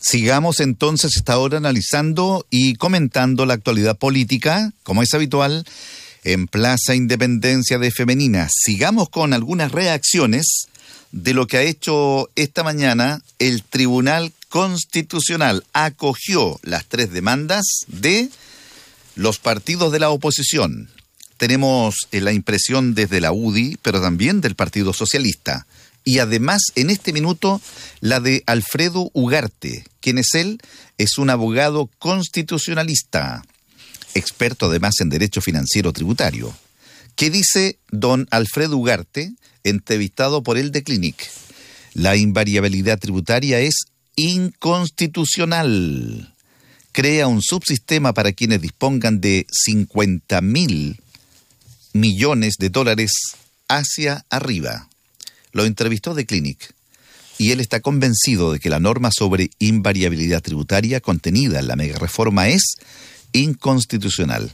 Sigamos entonces esta hora analizando y comentando la actualidad política, como es habitual, en Plaza Independencia de Femeninas. Sigamos con algunas reacciones de lo que ha hecho esta mañana el Tribunal Constitucional. Acogió las 3 demandas de los partidos de la oposición. Tenemos la impresión desde la UDI, pero también del Partido Socialista. Y además, en este minuto, la de Alfredo Ugarte. ¿Quién es él? Es un abogado constitucionalista, experto además en derecho financiero tributario. ¿Qué dice don Alfredo Ugarte, entrevistado por el de Clinic? La invariabilidad tributaria es inconstitucional. Crea un subsistema para quienes dispongan de 50.000 millones de dólares hacia arriba. Lo entrevistó The Clinic y él está convencido de que la norma sobre invariabilidad tributaria contenida en la megareforma es inconstitucional.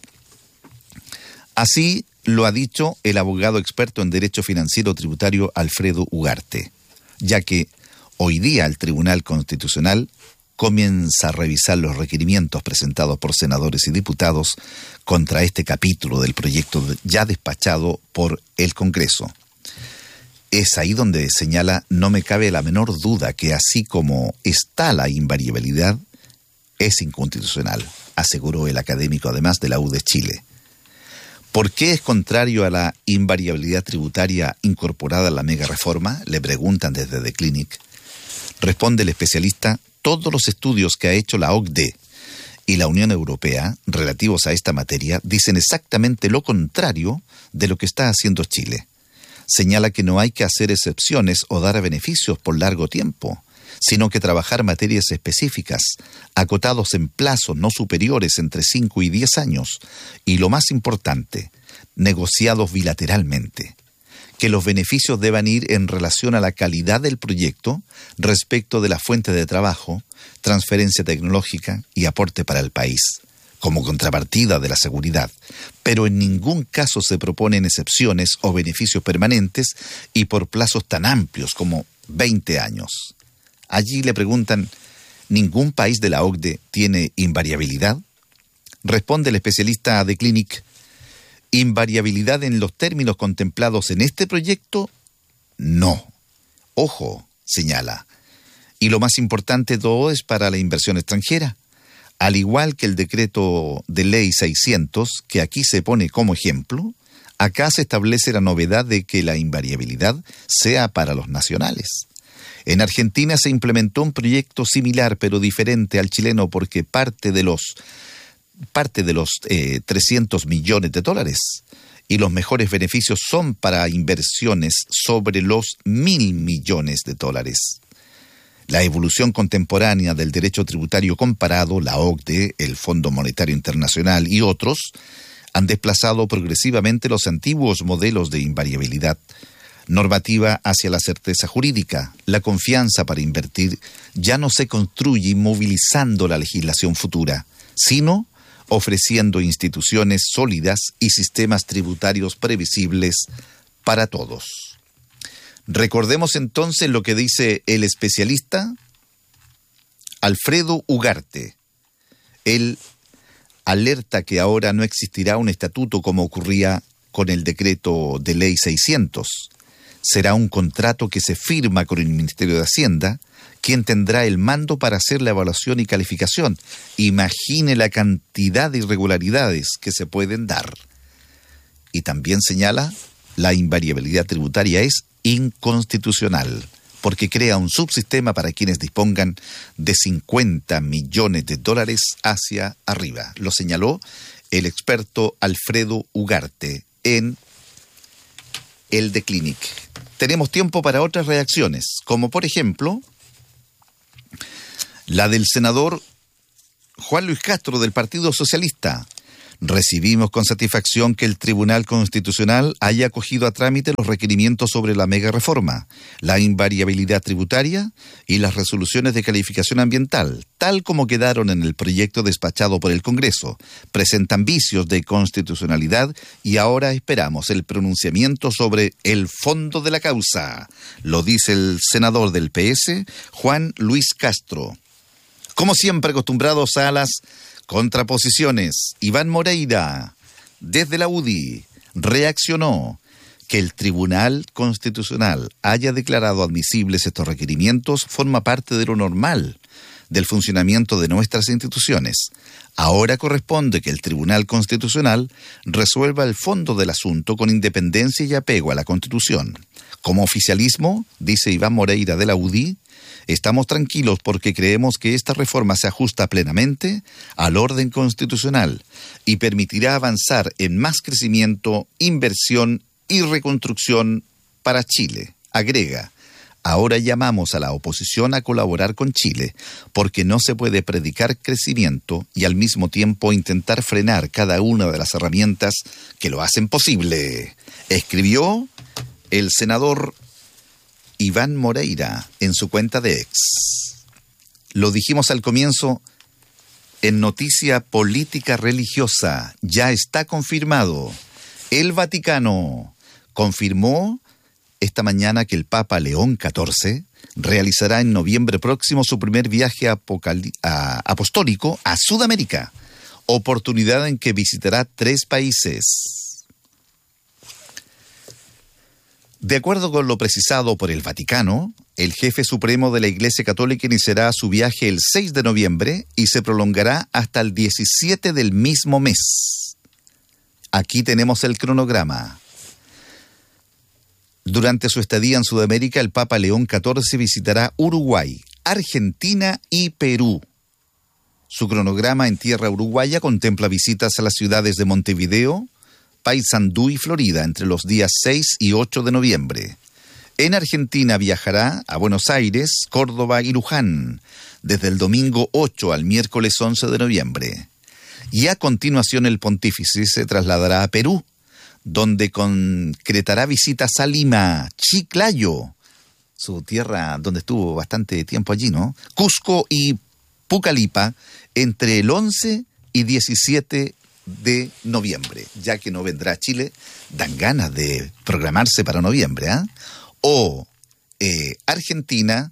Así lo ha dicho el abogado experto en derecho financiero tributario Alfredo Ugarte, ya que hoy día el Tribunal Constitucional comienza a revisar los requerimientos presentados por senadores y diputados contra este capítulo del proyecto ya despachado por el Congreso. Es ahí donde señala: no me cabe la menor duda que así como está la invariabilidad, es inconstitucional, aseguró el académico además de la U de Chile. ¿Por qué es contrario a la invariabilidad tributaria incorporada a la megareforma?, le preguntan desde The Clinic. Responde el especialista: todos los estudios que ha hecho la OCDE y la Unión Europea relativos a esta materia dicen exactamente lo contrario de lo que está haciendo Chile. Señala que no hay que hacer excepciones o dar beneficios por largo tiempo, sino que trabajar materias específicas, acotados en plazos no superiores entre 5 y 10 años, y lo más importante, negociados bilateralmente. Que los beneficios deban ir en relación a la calidad del proyecto respecto de la fuente de trabajo, transferencia tecnológica y aporte para el país, como contrapartida de la seguridad, pero en ningún caso se proponen excepciones o beneficios permanentes y por plazos tan amplios como 20 años. Allí le preguntan: ¿ningún país de la OCDE tiene invariabilidad? Responde el especialista de Clinic: invariabilidad en los términos contemplados en este proyecto, no. Ojo, señala. Y lo más importante de todo es para la inversión extranjera. Al igual que el decreto de ley 600, que aquí se pone como ejemplo, acá se establece la novedad de que la invariabilidad sea para los nacionales. En Argentina se implementó un proyecto similar pero diferente al chileno porque parte de los 300 millones de dólares y los mejores beneficios son para inversiones sobre los 1.000 millones de dólares. La evolución contemporánea del derecho tributario comparado, la OCDE, el Fondo Monetario Internacional y otros, han desplazado progresivamente los antiguos modelos de invariabilidad normativa hacia la certeza jurídica. La confianza para invertir ya no se construye movilizando la legislación futura, sino ofreciendo instituciones sólidas y sistemas tributarios previsibles para todos. Recordemos entonces lo que dice el especialista Alfredo Ugarte. Él alerta que ahora no existirá un estatuto como ocurría con el decreto de ley 600. Será un contrato que se firma con el Ministerio de Hacienda, quien tendrá el mando para hacer la evaluación y calificación. Imagine la cantidad de irregularidades que se pueden dar. Y también señala: la invariabilidad tributaria es inconstitucional, porque crea un subsistema para quienes dispongan de 50 millones de dólares hacia arriba. Lo señaló el experto Alfredo Ugarte en el The Clinic. Tenemos tiempo para otras reacciones, como por ejemplo la del senador Juan Luis Castro del Partido Socialista. Recibimos con satisfacción que el Tribunal Constitucional haya acogido a trámite los requerimientos sobre la megareforma, la invariabilidad tributaria y las resoluciones de calificación ambiental, tal como quedaron en el proyecto despachado por el Congreso. Presentan vicios de constitucionalidad y ahora esperamos el pronunciamiento sobre el fondo de la causa, lo dice el senador del PS, Juan Luis Castro. Como siempre, acostumbrados a las contraposiciones, Iván Moreira, desde la UDI, reaccionó. Que el Tribunal Constitucional haya declarado admisibles estos requerimientos forma parte de lo normal del funcionamiento de nuestras instituciones. Ahora corresponde que el Tribunal Constitucional resuelva el fondo del asunto con independencia y apego a la Constitución. Como oficialismo, dice Iván Moreira de la UDI, estamos tranquilos porque creemos que esta reforma se ajusta plenamente al orden constitucional y permitirá avanzar en más crecimiento, inversión y reconstrucción para Chile. Agrega, ahora llamamos a la oposición a colaborar con Chile, porque no se puede predicar crecimiento y al mismo tiempo intentar frenar cada una de las herramientas que lo hacen posible. Escribió el senador Iván Moreira en su cuenta de X. Lo dijimos al comienzo, en noticia política religiosa, ya está confirmado. El Vaticano confirmó esta mañana que el Papa León XIV realizará en noviembre próximo su primer viaje apostólico a Sudamérica, oportunidad en que visitará 3 países. De acuerdo con lo precisado por el Vaticano, el jefe supremo de la Iglesia Católica iniciará su viaje el 6 de noviembre y se prolongará hasta el 17 del mismo mes. Aquí tenemos el cronograma. Durante su estadía en Sudamérica, el Papa León XIV visitará Uruguay, Argentina y Perú. Su cronograma en tierra uruguaya contempla visitas a las ciudades de Montevideo, Paysandú y Florida entre los días 6 y 8 de noviembre. En Argentina viajará a Buenos Aires, Córdoba y Luján, desde el domingo 8 al miércoles 11 de noviembre. Y a continuación el pontífice se trasladará a Perú, donde concretará visitas a Lima, Chiclayo, su tierra donde estuvo bastante tiempo allí, ¿no? Cusco y Pucallpa, entre el 11 y 17 de noviembre. Ya que no vendrá a Chile, dan ganas de programarse para noviembre, ¿ah? O Argentina,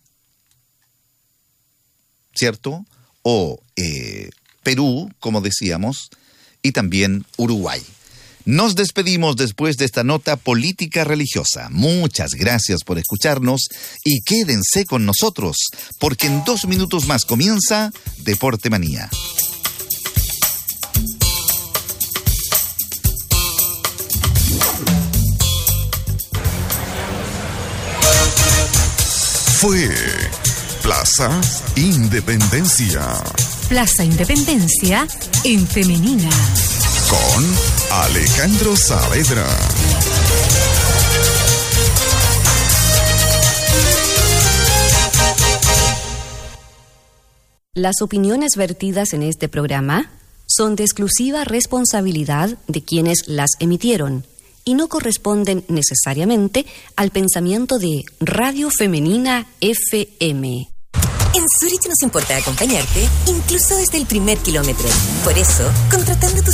¿cierto? O Perú, como decíamos, y también Uruguay. Nos despedimos después de esta nota política religiosa. Muchas gracias por escucharnos y quédense con nosotros, porque en 2 minutos más comienza Deporte Manía. Fue Plaza Independencia. Plaza Independencia en femenina. Con Alejandro Saavedra. Las opiniones vertidas en este programa son de exclusiva responsabilidad de quienes las emitieron y no corresponden necesariamente al pensamiento de Radio Femenina FM. En Zurich nos importa acompañarte, incluso desde el primer kilómetro. Por eso, contratando tu